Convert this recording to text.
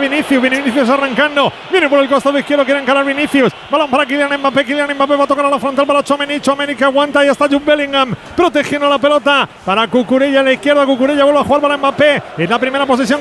Vinicius. Vinicius arrancando. Viene por el costado izquierdo, quiere encarar Vinicius. Balón para Kylian Mbappé. Kylian Mbappé va a tocar a la frontal para Tchouaméni. Tchouaméni que aguanta. Y está Jude Bellingham protegiendo la pelota para Cucurella a la izquierda. Cucurella vuelve a jugar para Mbappé. Es la primera posición